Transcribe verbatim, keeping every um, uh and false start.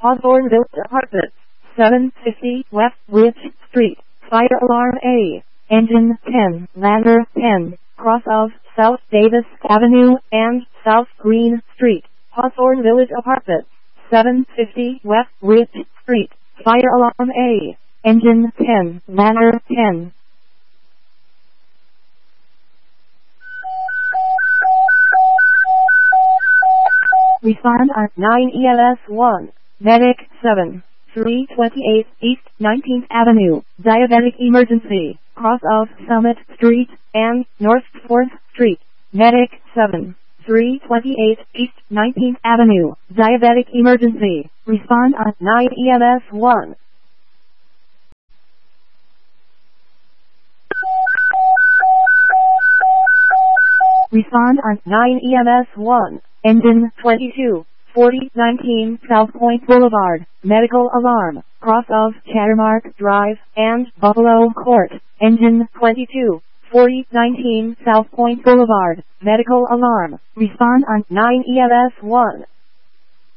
Hawthorne Village Apartments, seven fifty West Ridge Street. Fire alarm A. Engine ten. Ladder ten. Cross of South Davis Avenue and South Green Street. Hawthorne Village Apartments, seven fifty West Ridge Street. Fire alarm A. Engine ten. Ladder ten. Respond at nine E L S one. Medic seven. three twenty-eight East nineteenth Avenue. Diabetic emergency. Cross of Summit Street and North fourth Street. Medic seven. three twenty-eight East nineteenth Avenue. Diabetic emergency. Respond at nine E M S one. Respond at nine E M S one. Engine twenty-two. forty nineteen South Point Boulevard. Medical alarm. Cross of Chattermark Drive and Buffalo Court. Engine twenty-two. forty nineteen South Point Boulevard. Medical alarm. Respond on nine E M S one.